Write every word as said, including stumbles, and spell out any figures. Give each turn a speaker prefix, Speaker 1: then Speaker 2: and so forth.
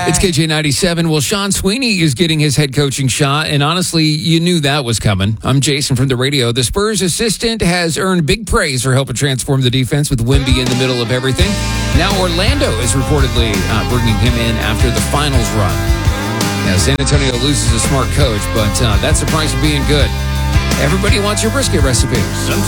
Speaker 1: It's K J ninety-seven. Well, Sean Sweeney is getting his head coaching shot, and honestly, you knew that was coming. I'm Jason from the radio. The Spurs assistant has earned big praise for helping transform the defense with Wemby in the middle of everything. Now Orlando is reportedly uh, bringing him in after the finals run. Now, San Antonio loses a smart coach, but uh, that's the price of being good. Everybody wants your brisket recipe.